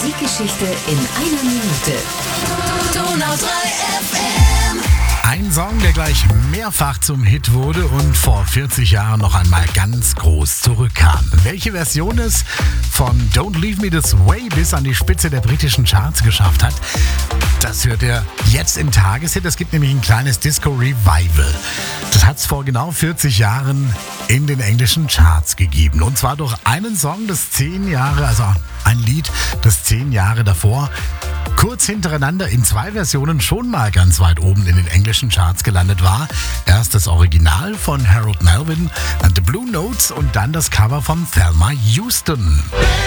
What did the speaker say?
Musikgeschichte in einer Minute. Donau 3 FM. Ein Song, der gleich mehrfach zum Hit wurde und vor 40 Jahren noch einmal ganz groß zurückkam. Welche Version es von Don't Leave Me This Way bis an die Spitze der britischen Charts geschafft hat, das hört ihr jetzt im Tageshit. Es gibt nämlich ein kleines Disco-Revival. Das hat es vor genau 40 Jahren in den englischen Charts gegeben. Und zwar durch einen Song, das 10 Jahre, also ein Lied, das 10 Jahre davor kurz hintereinander in 2 Versionen schon mal ganz weit oben in den englischen Charts gelandet war. Erst das Original von Harold Melvin, The Blue Notes und dann das Cover von Thelma Houston.